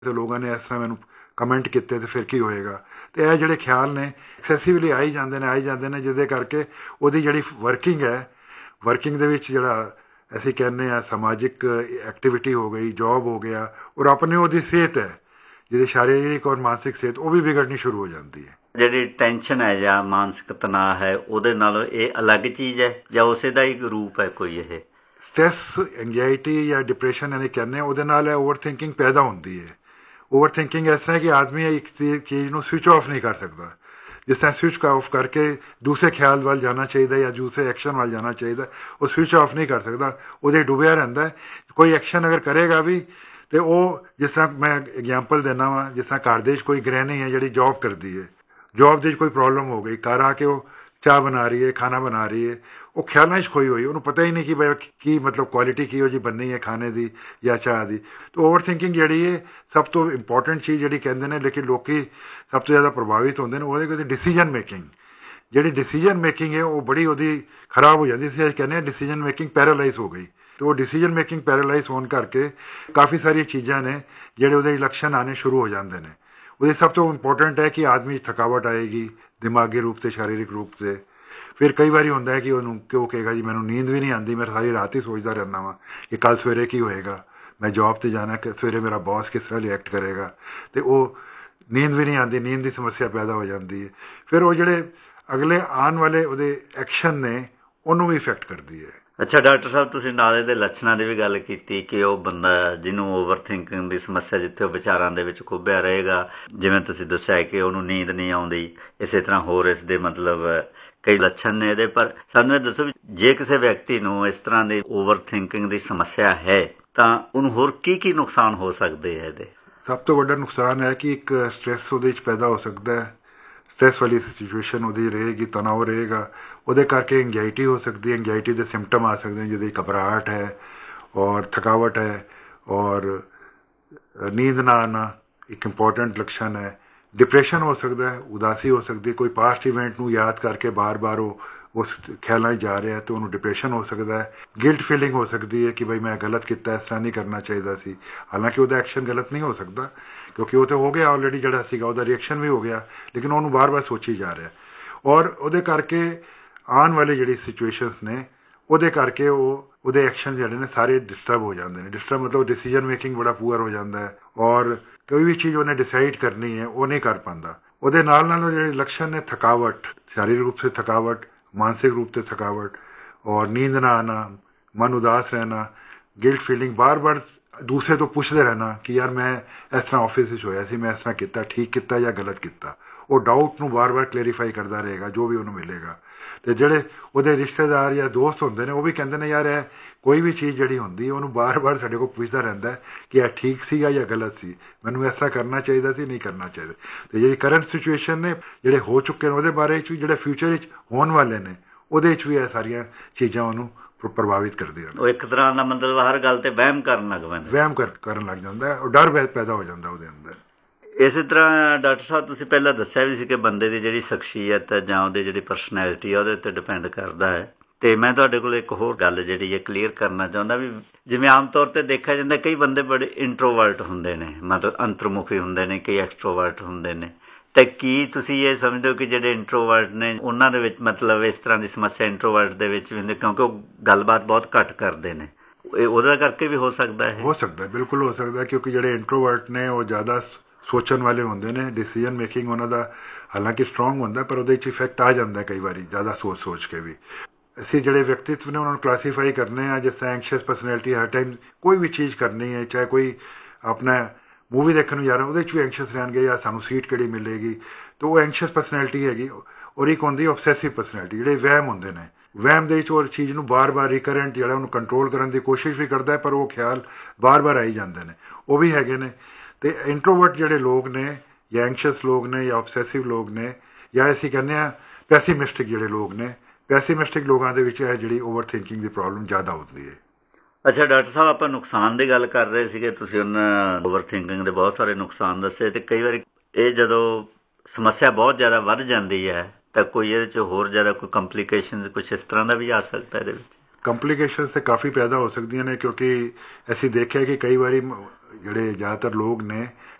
ਤੇ ਲੋਕਾਂ ਨੇ ਇਸ ਤਰ੍ਹਾਂ ਮੈਨੂੰ ਕਮੈਂਟ ਕੀਤੇ ਤੇ ਫਿਰ ਕੀ ਹੋਏਗਾ। ਤੇ ਇਹ ਜਿਹੜੇ ਖਿਆਲ ਨੇ ਐਕਸੈਸਿਵਲੀ ਆਈ ਜਾਂਦੇ ਨੇ ਜਿਹਦੇ ਕਰਕੇ ਉਹਦੀ ਜਿਹੜੀ ਵਰਕਿੰਗ ਦੇ ਵਿੱਚ ਜਿਹੜਾ ਅਸੀਂ ਕਹਿੰਦੇ ਹਾਂ ਸਮਾਜਿਕ ਐਕਟੀਵਿਟੀ ਹੋ ਗਈ, ਜੋਬ ਹੋ ਗਿਆ, ਔਰ ਆਪਣੀ ਉਹਦੀ ਸਿਹਤ ਹੈ ਜਿਹਦੀ ਸ਼ਾਰੀਰਿਕ ਔਰ ਮਾਨਸਿਕ ਸਿਹਤ ਉਹ ਵੀ ਵਿਗੜਨੀ ਸ਼ੁਰੂ ਹੋ ਜਾਂਦੀ ਹੈ। ਜਿਹੜੀ ਟੈਨਸ਼ਨ ਹੈ ਜਾਂ ਮਾਨਸਿਕ ਤਣਾਅ ਹੈ ਉਹਦੇ ਨਾਲ ਇਹ ਅਲੱਗ ਚੀਜ਼ ਹੈ ਜਾਂ ਉਸੇ ਦਾ ਹੀ ਰੂਪ ਹੈ ਕੋਈ? ਇਹ ਸਟ੍ਰੈਸ, ਐਂਗਜ਼ਾਇਟੀ ਜਾਂ ਡਿਪਰੈਸ਼ਨ ਇਹਨੇ ਕਹਿੰਦੇ ਉਹਦੇ ਨਾਲ ਓਵਰ ਥਿੰਕਿੰਗ ਪੈਦਾ ਹੁੰਦੀ ਹੈ। ਓਵਰ ਥਿੰਕਿੰਗ ਇਸ ਤਰ੍ਹਾਂ ਕਿ ਆਦਮੀ ਇੱਕ ਚੀਜ਼ ਨੂੰ ਸਵਿਚ ਆਫ ਨਹੀਂ ਕਰ ਸਕਦਾ। ਜਿਸ ਤਰ੍ਹਾਂ ਸਵਿਚ ਆਫ ਕਰਕੇ ਦੂਸਰੇ ਖਿਆਲ ਵੱਲ ਜਾਣਾ ਚਾਹੀਦਾ ਜਾਂ ਦੂਸਰੇ ਐਕਸ਼ਨ ਵੱਲ ਜਾਣਾ ਚਾਹੀਦਾ, ਉਹ ਸਵਿਚ ਆਫ ਨਹੀਂ ਕਰ ਸਕਦਾ, ਉਹਦੇ ਡੁੱਬਿਆ ਰਹਿੰਦਾ। ਕੋਈ ਐਕਸ਼ਨ ਅਗਰ ਕਰੇਗਾ ਵੀ ਤੇ ਉਹ ਜਿਸ ਤਰ੍ਹਾਂ ਮੈਂ ਐਗਜ਼ਾਮਪਲ ਦਿੰਦਾ ਵਾਂ, ਜਿਸ ਤਰ੍ਹਾਂ ਘਰ ਦੇ ਵਿੱਚ ਕੋਈ ਗ੍ਰਹਿਣੀ ਹੈ ਜਿਹੜੀ ਜੋਬ ਕਰਦੀ ਹੈ, ਜੋਬ ਦੇ ਵਿੱਚ ਕੋਈ ਪ੍ਰੋਬਲਮ ਹੋ ਗਈ, ਘਰ ਆ ਕੇ ਉਹ ਚਾਹ ਬਣਾ ਰਹੀ ਹੈ, ਖਾਣਾ ਬਣਾ ਰਹੀ ਹੈ, ਉਹ ਖਿਆਲਾਂ 'ਚ ਖੋਈ ਹੋਈ, ਉਹਨੂੰ ਪਤਾ ਹੀ ਨਹੀਂ ਕਿ ਬਈ ਕੀ ਮਤਲਬ ਕੁਆਲਿਟੀ ਕਿਹੋ ਜਿਹੀ ਬਣਨੀ ਹੈ ਖਾਣੇ ਦੀ ਜਾਂ ਚਾਹ ਦੀ। ਤਾਂ ਓਵਰ ਥਿੰਕਿੰਗ ਜਿਹੜੀ ਹੈ ਸਭ ਤੋਂ ਇੰਪੋਰਟੈਂਟ ਚੀਜ਼ ਜਿਹੜੀ ਕਹਿੰਦੇ ਨੇ, ਲੇਕਿਨ ਲੋਕੀ ਸਭ ਤੋਂ ਜ਼ਿਆਦਾ ਪ੍ਰਭਾਵਿਤ ਹੁੰਦੇ ਨੇ ਉਹਦੇ ਡਿਸੀਜਨ ਮੇਕਿੰਗ। ਜਿਹੜੀ ਡਿਸੀਜਨ ਮੇਕਿੰਗ ਹੈ ਉਹ ਬੜੀ ਉਹਦੀ ਖਰਾਬ ਹੋ ਜਾਂਦੀ ਸੀ। ਅਸੀਂ ਕਹਿੰਦੇ ਹਾਂ ਡਿਸੀਜਨ ਮੇਕਿੰਗ ਪੈਰਾਲਾਈਜ਼ ਹੋ ਗਈ। ਅਤੇ ਉਹ ਡਿਸੀਜਨ ਮੇਕਿੰਗ ਪੈਰਾਲਾਈਜ਼ ਹੋਣ ਕਰਕੇ ਕਾਫੀ ਸਾਰੀਆਂ ਚੀਜ਼ਾਂ ਨੇ ਜਿਹੜੇ ਉਹਦੇ ਲੱਛਣ ਆਉਣੇ ਸ਼ੁਰੂ ਹੋ ਜਾਂਦੇ ਨੇ। ਉਹਦੀ ਸਭ ਤੋਂ ਇੰਪੋਰਟੈਂਟ ਹੈ ਕਿ ਆਦਮੀ 'ਚ ਥਕਾਵਟ ਆਏਗੀ, ਦਿਮਾਗੀ ਰੂਪ 'ਤੇ, ਸਰੀਰਕ ਰੂਪ 'ਤੇ। ਫਿਰ ਕਈ ਵਾਰੀ ਹੁੰਦਾ ਹੈ ਕਿ ਉਹ ਕਹੇਗਾ ਜੀ ਮੈਨੂੰ ਨੀਂਦ ਵੀ ਨਹੀਂ ਆਉਂਦੀ, ਮੈਂ ਸਾਰੀ ਰਾਤ ਹੀ ਸੋਚਦਾ ਰਹਿੰਦਾ ਵਾਂ ਕਿ ਕੱਲ੍ਹ ਸਵੇਰੇ ਕੀ ਹੋਏਗਾ, ਮੈਂ ਜੋਬ 'ਤੇ ਜਾਣਾ, ਕਿ ਸਵੇਰੇ ਮੇਰਾ ਬੌਸ ਕਿਸ ਤਰ੍ਹਾਂ ਰਿਐਕਟ ਕਰੇਗਾ। ਅਤੇ ਉਹ ਨੀਂਦ ਵੀ ਨਹੀਂ ਆਉਂਦੀ, ਨੀਂਦ ਦੀ ਸਮੱਸਿਆ ਪੈਦਾ ਹੋ ਜਾਂਦੀ ਹੈ। ਫਿਰ ਉਹ ਜਿਹੜੇ ਅਗਲੇ ਆਉਣ ਵਾਲੇ ਉਹਦੇ ਐਕਸ਼ਨ ਨੇ ਉਹਨੂੰ ਵੀ ਇਫੈਕਟ ਕਰਦੀ ਹੈ। ਅੱਛਾ ਡਾਕਟਰ ਸਾਹਿਬ, ਤੁਸੀਂ ਨਾਲ ਇਹਦੇ ਲੱਛਣਾਂ ਦੀ ਵੀ ਗੱਲ ਕੀਤੀ ਕਿ ਉਹ ਬੰਦਾ ਜਿਹਨੂੰ ਓਵਰ ਥਿੰਕਿੰਗ ਦੀ ਸਮੱਸਿਆ, ਜਿੱਥੇ ਉਹ ਵਿਚਾਰਾਂ ਦੇ ਵਿੱਚ ਖੁੱਭਿਆ ਰਹੇਗਾ, ਜਿਵੇਂ ਤੁਸੀਂ ਦੱਸਿਆ ਕਿ ਉਹਨੂੰ ਨੀਂਦ ਨਹੀਂ ਆਉਂਦੀ, ਇਸੇ ਤਰ੍ਹਾਂ ਹੋਰ ਇਸ ਦੇ ਮਤਲਬ ਕਈ ਲੱਛਣ ਨੇ ਇਹਦੇ। ਪਰ ਸਾਨੂੰ ਇਹ ਦੱਸੋ ਵੀ ਜੇ ਕਿਸੇ ਵਿਅਕਤੀ ਨੂੰ ਇਸ ਤਰ੍ਹਾਂ ਦੀ ਓਵਰ ਥਿੰਕਿੰਗ ਦੀ ਸਮੱਸਿਆ ਹੈ ਤਾਂ ਉਹਨੂੰ ਹੋਰ ਕੀ ਕੀ ਨੁਕਸਾਨ ਹੋ ਸਕਦੇ ਹੈ ਇਹਦੇ? ਸਭ ਤੋਂ ਵੱਡਾ ਨੁਕਸਾਨ ਹੈ ਕਿ ਇੱਕ ਸਟ੍ਰੈਸ ਉਹਦੇ 'ਚ ਪੈਦਾ ਹੋ ਸਕਦਾ ਹੈ। ਸਟ੍ਰੈਸ ਵਾਲੀ ਸਿਚੁਏਸ਼ਨ ਉਹਦੀ ਰਹੇਗੀ, ਤਣਾਅ ਰਹੇਗਾ, ਉਹਦੇ ਕਰਕੇ ਐਂਗਜ਼ਾਇਟੀ ਹੋ ਸਕਦੀ ਹੈ। ਐਂਗਜ਼ਾਇਟੀ ਦੇ ਸਿੰਪਟਮ ਆ ਸਕਦੇ ਨੇ ਜਿਹਦੇ ਘਬਰਾਹਟ ਹੈ ਔਰ ਥਕਾਵਟ ਹੈ ਔਰ ਨੀਂਦ ਨਾ ਆਉਣਾ ਇੱਕ ਇੰਪੋਰਟੈਂਟ ਲੱਛਣ ਹੈ। ਡਿਪਰੈਸ਼ਨ ਹੋ ਸਕਦਾ ਹੈ, ਉਦਾਸੀ ਹੋ ਸਕਦੀ ਹੈ। ਕੋਈ ਪਾਸਟ ਇਵੈਂਟ ਨੂੰ ਯਾਦ ਕਰਕੇ ਬਾਰ-ਬਾਰ ਉਹ ਉਸ ਖਿਆਲਾਂ 'ਚ ਜਾ ਰਿਹਾ ਤਾਂ ਉਹਨੂੰ ਡਿਪਰੈਸ਼ਨ ਹੋ ਸਕਦਾ ਹੈ। ਗਿਲਟ ਫੀਲਿੰਗ ਹੋ ਸਕਦੀ ਹੈ ਕਿ ਬਈ ਮੈਂ ਗਲਤ ਕੀਤਾ, ਇਸ ਤਰ੍ਹਾਂ ਨਹੀਂ ਕਰਨਾ ਚਾਹੀਦਾ ਸੀ। ਹਾਲਾਂਕਿ ਉਹਦਾ ਐਕਸ਼ਨ ਗਲਤ ਨਹੀਂ ਹੋ ਸਕਦਾ ਕਿਉਂਕਿ ਉਹ ਤਾਂ ਹੋ ਗਿਆ ਆਲਰੇਡੀ, ਜਿਹੜਾ ਸੀਗਾ ਉਹਦਾ ਰਿਐਕਸ਼ਨ ਵੀ ਹੋ ਗਿਆ, ਲੇਕਿਨ ਉਹਨੂੰ ਬਾਰ-ਬਾਰ ਸੋਚੀ ਜਾ ਰਿਹਾ। ਔਰ ਉਹਦੇ ਕਰਕੇ ਆਉਣ ਵਾਲੀ ਜਿਹੜੀ ਸਿਚੁਏਸ਼ਨਸ ਨੇ ਉਹਦੇ ਕਰਕੇ ਉਹਦੇ ਐਕਸ਼ਨ ਜਿਹੜੇ ਨੇ ਸਾਰੇ ਡਿਸਟਰਬ ਹੋ ਜਾਂਦੇ ਨੇ। ਡਿਸਟਰਬ ਮਤਲਬ ਡਿਸੀਜਨ ਮੇਕਿੰਗ ਬੜਾ ਪੂਅਰ ਹੋ ਜਾਂਦਾ ਹੈ ਔਰ ਕੋਈ ਵੀ ਚੀਜ਼ ਉਹਨੇ ਡਿਸਾਈਡ ਕਰਨੀ ਹੈ ਉਹ ਨਹੀਂ ਕਰ ਪਾਉਂਦਾ। ਉਹਦੇ ਨਾਲ ਨਾਲ ਉਹ ਜਿਹੜੇ ਲੱਛਣ ਨੇ ਥਕਾਵਟ, शारीरिक रूप से थकावट, मानसिक रूप से थकावट और नींद ना आना, मन उदास रहना, गिल्ट फीलिंग, बार बार दूसरे तो पूछते रहना कि यार मैं इस तरह ऑफिस होया सी, मैं इस तरह किया, ठीक किया या गलत किया। वो डाउट ਨੂੰ बार बार क्लैरीफाई करता रहेगा जो भी ਉਹਨੂੰ मिलेगा। ਤੇ ਜਿਹੜੇ ਉਹਦੇ ਰਿਸ਼ਤੇਦਾਰ ਜਾਂ ਦੋਸਤ ਹੁੰਦੇ ਨੇ ਉਹ ਵੀ ਕਹਿੰਦੇ ਨੇ ਯਾਰ ਇਹ ਕੋਈ ਵੀ ਚੀਜ਼ ਜਿਹੜੀ ਹੁੰਦੀ ਹੈ ਉਹਨੂੰ ਬਾਰ-ਬਾਰ ਸਾਡੇ ਕੋਲ ਪੁੱਛਦਾ ਰਹਿੰਦਾ ਕਿ ਇਹ ਠੀਕ ਸੀਗਾ ਜਾਂ ਗਲਤ ਸੀ, ਮੈਨੂੰ ਇਸ ਤਰ੍ਹਾਂ ਕਰਨਾ ਚਾਹੀਦਾ ਸੀ, ਨਹੀਂ ਕਰਨਾ ਚਾਹੀਦਾ। ਅਤੇ ਜਿਹੜੀ ਕਰੰਟ ਸਿਚੁਏਸ਼ਨ ਨੇ, ਜਿਹੜੇ ਹੋ ਚੁੱਕੇ ਨੇ ਉਹਦੇ ਬਾਰੇ 'ਚ ਵੀ, ਜਿਹੜੇ ਫਿਊਚਰ ਵਿੱਚ ਹੋਣ ਵਾਲੇ ਨੇ ਉਹਦੇ ਵਿੱਚ ਵੀ ਇਹ ਸਾਰੀਆਂ ਚੀਜ਼ਾਂ ਉਹਨੂੰ ਪ੍ਰਭਾਵਿਤ ਕਰਦੀਆਂ ਨੇ। ਉਹ ਇੱਕ ਤਰ੍ਹਾਂ ਦਾ ਮਤਲਬ ਹਰ ਗੱਲ 'ਤੇ ਵਹਿਮ ਕਰਨ ਲੱਗ ਪੈਂਦਾ, ਵਹਿਮ ਕਰਨ ਲੱਗ ਜਾਂਦਾ, ਉਹ ਡਰ ਪੈਦਾ ਹੋ ਜਾਂਦਾ ਉਹਦੇ ਅੰਦਰ। ਇਸੇ ਤਰ੍ਹਾਂ ਡਾਕਟਰ ਸਾਹਿਬ ਤੁਸੀਂ ਪਹਿਲਾਂ ਦੱਸਿਆ ਵੀ ਸੀ ਕਿ ਬੰਦੇ ਦੀ ਜਿਹੜੀ ਸ਼ਖਸੀਅਤ ਜਾਂ ਉਹਦੀ ਜਿਹੜੀ ਪਰਸਨੈਲਿਟੀ ਆ ਉਹਦੇ ਉੱਤੇ ਡਿਪੈਂਡ ਕਰਦਾ ਹੈ। ਅਤੇ ਮੈਂ ਤੁਹਾਡੇ ਕੋਲ ਇੱਕ ਹੋਰ ਗੱਲ ਜਿਹੜੀ ਹੈ ਕਲੀਅਰ ਕਰਨਾ ਚਾਹੁੰਦਾ ਵੀ ਜਿਵੇਂ ਆਮ ਤੌਰ 'ਤੇ ਦੇਖਿਆ ਜਾਂਦਾ ਕਈ ਬੰਦੇ ਬੜੇ ਇੰਟਰੋਵਰਟ ਹੁੰਦੇ ਨੇ, ਮਤਲਬ ਅੰਤਰਮੁਖੀ ਹੁੰਦੇ ਨੇ, ਕਈ ਐਕਸਟਰੋਵਰਟ ਹੁੰਦੇ ਨੇ। ਅਤੇ ਕੀ ਤੁਸੀਂ ਇਹ ਸਮਝਦੇ ਹੋ ਕਿ ਜਿਹੜੇ ਇੰਟਰੋਵਰਟ ਨੇ ਉਹਨਾਂ ਦੇ ਵਿੱਚ ਮਤਲਬ ਇਸ ਤਰ੍ਹਾਂ ਦੀ ਸਮੱਸਿਆ ਇੰਟਰੋਵਰਟ ਦੇ ਵਿੱਚ ਵੀ ਹੁੰਦੀ ਕਿਉਂਕਿ ਉਹ ਗੱਲਬਾਤ ਬਹੁਤ ਘੱਟ ਕਰਦੇ ਨੇ, ਉਹਦਾ ਕਰਕੇ ਵੀ ਹੋ ਸਕਦਾ ਹੈ? ਹੋ ਸਕਦਾ, ਬਿਲਕੁਲ ਹੋ ਸਕਦਾ, ਕਿਉਂਕਿ ਜਿਹੜੇ ਇੰਟਰੋਵਰਟ ਨੇ ਉਹ ਜ਼ਿਆਦਾ ਸੋਚਣ ਵਾਲੇ ਹੁੰਦੇ ਨੇ। ਡਿਸੀਜਨ ਮੇਕਿੰਗ ਉਹਨਾਂ ਦਾ ਹਾਲਾਂਕਿ ਸਟਰੋਂਗ ਹੁੰਦਾ ਪਰ ਉਹਦੇ 'ਚ ਇਫੈਕਟ ਆ ਜਾਂਦਾ ਕਈ ਵਾਰੀ ਜ਼ਿਆਦਾ ਸੋਚ ਕੇ ਵੀ। ਅਸੀਂ ਜਿਹੜੇ ਵਿਅਕਤੀਤਵ ਨੇ ਉਹਨਾਂ ਨੂੰ ਕਲਾਸੀਫਾਈ ਕਰਨੇ ਆ, ਜਿਸ ਤਰ੍ਹਾਂ ਐਂਕਸ਼ੀਅਸ ਪਰਸਨੈਲਿਟੀ, ਹਰ ਟਾਈਮ ਕੋਈ ਵੀ ਚੀਜ਼ ਕਰਨੀ ਹੈ, ਚਾਹੇ ਕੋਈ ਆਪਣਾ ਮੂਵੀ ਦੇਖਣ ਨੂੰ ਜਾ ਰਿਹਾ ਉਹਦੇ 'ਚ ਵੀ ਐਂਕਸ਼ੀਅਸ ਰਹਿਣਗੇ ਜਾਂ ਸਾਨੂੰ ਸੀਟ ਕਿਹੜੀ ਮਿਲੇਗੀ, ਤਾਂ ਉਹ ਐਂਕਸ਼ੀਅਸ ਪਰਸਨੈਲਿਟੀ ਹੈਗੀ। ਔਰ ਇੱਕ ਹੁੰਦੀ ਓਬਸੈਸਿਵ ਪਰਸਨੈਲਿਟੀ, ਜਿਹੜੇ ਵਹਿਮ ਹੁੰਦੇ ਨੇ, ਵਹਿਮ ਦੇ ਵਿੱਚ ਉਹ ਚੀਜ਼ ਨੂੰ ਬਾਰ-ਬਾਰ ਰਿਕਰੈਂਟ ਜਿਹੜਾ ਉਹਨੂੰ ਕੰਟਰੋਲ ਕਰਨ ਦੀ ਕੋਸ਼ਿਸ਼ ਵੀ ਕਰਦਾ ਪਰ ਉਹ ਖਿਆਲ ਬਾਰ-ਬਾਰ ਆਈ ਜਾਂਦੇ ਨੇ, ਉਹ ਵੀ ਹੈਗੇ ਨੇ। ਅਤੇ ਇੰਟਰੋਵਰਟ ਜਿਹੜੇ ਲੋਕ ਨੇ ਜਾਂ ਐਂਕਸ਼ੀਅਸ ਲੋਕ ਨੇ ਜਾਂ ਓਬਸੈਸਿਵ ਲੋਕ ਨੇ ਜਾਂ ਅਸੀਂ ਕਹਿੰਦੇ ਹਾਂ ਪੈਸੀਮਿਸਟਿਕ ਜਿਹੜੇ ਲੋਕ ਨੇ, ਪੈਸੀਮਿਸਟਿਕ ਲੋਕਾਂ ਦੇ ਵਿੱਚ ਇਹ ਜਿਹੜੀ ਓਵਰ ਥਿੰਕਿੰਗ ਦੀ ਪ੍ਰੋਬਲਮ ਜ਼ਿਆਦਾ ਹੁੰਦੀ ਹੈ। ਅੱਛਾ ਡਾਕਟਰ ਸਾਹਿਬ, ਆਪਾਂ ਨੁਕਸਾਨ ਦੀ ਗੱਲ ਕਰ ਰਹੇ ਸੀਗੇ, ਤੁਸੀਂ ਉਹਨਾਂ ਓਵਰ ਥਿੰਕਿੰਗ ਦੇ ਬਹੁਤ ਸਾਰੇ ਨੁਕਸਾਨ ਦੱਸੇ। ਅਤੇ ਕਈ ਵਾਰੀ ਇਹ ਜਦੋਂ ਸਮੱਸਿਆ ਬਹੁਤ ਜ਼ਿਆਦਾ ਵੱਧ ਜਾਂਦੀ ਹੈ ਤਾਂ ਕੋਈ ਇਹਦੇ 'ਚ ਹੋਰ ਜ਼ਿਆਦਾ ਕੋਈ ਕੰਪਲੀਕੇਸ਼ਨ ਕੁਛ ਇਸ ਤਰ੍ਹਾਂ ਦਾ ਵੀ ਆ ਸਕਦਾ ਇਹਦੇ ਵਿੱਚ? ਕੰਪਲਿਕੇਸ਼ਨਸ ਤੇ ਕਾਫੀ ਪੈਦਾ ਹੋ ਸਕਦੀਆਂ ਨੇ, ਕਿਉਂਕਿ ਅਸੀਂ ਦੇਖਿਆ ਕਿ ਕਈ ਵਾਰੀ ਜਿਹੜੇ ਜ਼ਿਆਦਾਤਰ ਲੋਕ ਨੇ